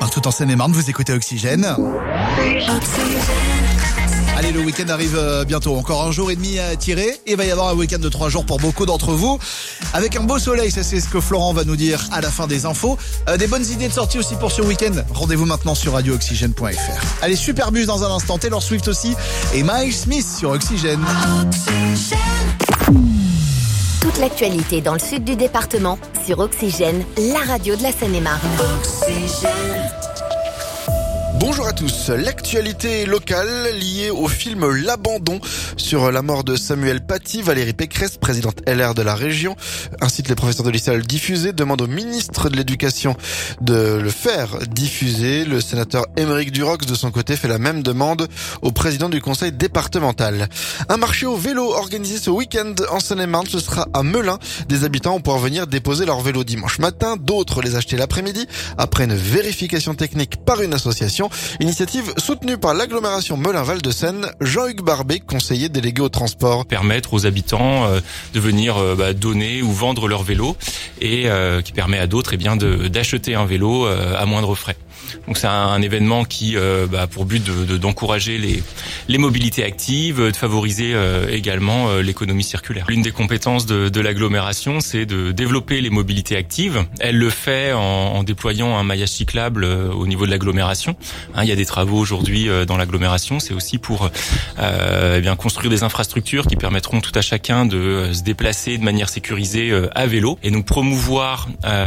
Partout en Seine-et-Marne, vous écoutez Oxygène. Allez, le week-end arrive bientôt. Encore un jour et demi à tirer. Et il va y avoir un week-end de 3 jours pour beaucoup d'entre vous. Avec un beau soleil, ça c'est ce que Florent va nous dire à la fin des infos. Des bonnes idées de sortie aussi pour ce week-end. Rendez-vous maintenant sur radiooxygène.fr. Allez, Superbus dans un instant. Taylor Swift aussi. Et Miles Smith sur Oxygène. Toute l'actualité dans le sud du département sur Oxygène, la radio de la Seine-et-Marne. Bonjour à tous. L'actualité locale liée au film L'Abandon sur la mort de Samuel Paty. Valérie Pécresse, présidente LR de la région, incite les professeurs de lycée à le diffuser, demande au ministre de l'Éducation de le faire diffuser. Le sénateur Aymeric Durox, de son côté, fait la même demande au président du conseil départemental. Un marché au vélo organisé ce week-end en Seine-et-Marne, ce sera à Melun. Des habitants vont pouvoir venir déposer leur vélo dimanche matin, d'autres les acheter l'après-midi après une vérification technique par une association. Initiative soutenue par l'agglomération Melun-Val-de-Seine. Jean-Hugues Barbet, conseiller délégué au transport. Permettre aux habitants de venir donner ou vendre leur vélo et qui permet à d'autres d'acheter un vélo à moindre frais. Donc c'est un événement qui pour but d'encourager les mobilités actives, de favoriser également l'économie circulaire. L'une des compétences de l'agglomération, c'est de développer les mobilités actives. Elle le fait en déployant un maillage cyclable au niveau de l'agglomération. Il y a des travaux aujourd'hui dans l'agglomération. C'est aussi pour construire des infrastructures qui permettront tout à chacun de se déplacer de manière sécurisée à vélo. Et donc promouvoir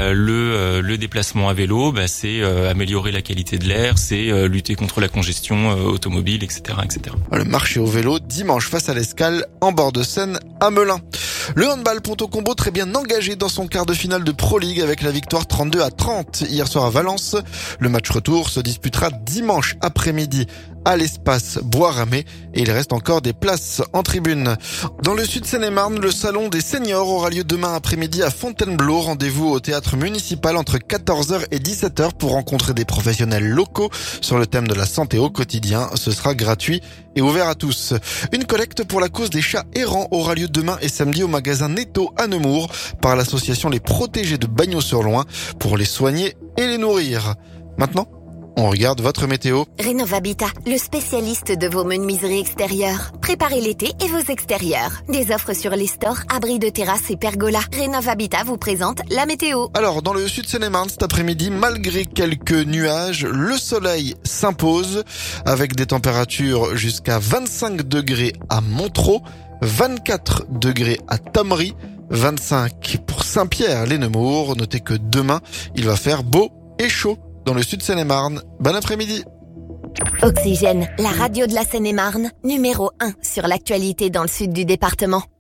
le déplacement à vélo, c'est améliorer la qualité de l'air, c'est lutter contre la congestion automobile, etc., etc. Le marché au vélo dimanche face à l'Escale en bord de Seine à Melun. Le handball Ponto Combo très bien engagé dans son quart de finale de Pro League avec la victoire 32-30 hier soir à Valence. Le match retour se disputera dimanche après-midi à l'espace Bois-Ramé et il reste encore des places en tribune. Dans le sud Seine-et-Marne, le salon des seniors aura lieu demain après-midi à Fontainebleau. Rendez-vous au théâtre municipal entre 14h et 17h pour rencontrer des professionnels locaux sur le thème de la santé au quotidien. Ce sera gratuit et ouvert à tous. Une collecte pour la cause des chats errants aura lieu demain et samedi au magasin Netto à Nemours par l'association Les Protégés de Bagnols-sur-Loing pour les soigner et les nourrir. Maintenant, on regarde votre météo. Rénov'Habitat, le spécialiste de vos menuiseries extérieures. Préparez l'été et vos extérieurs. Des offres sur les stores, abris de terrasse et pergola. Rénov'Habitat vous présente la météo. Alors, dans le sud Seine-et-Marne, cet après-midi, malgré quelques nuages, le soleil s'impose avec des températures jusqu'à 25 degrés à Montereau, 24 degrés à Thomery, 25 pour Saint-Pierre-les-Nemours. Notez que demain, il va faire beau et chaud dans le sud Seine-et-Marne. Bon après-midi. Oxygène, la radio de la Seine-et-Marne, numéro 1 sur l'actualité dans le sud du département.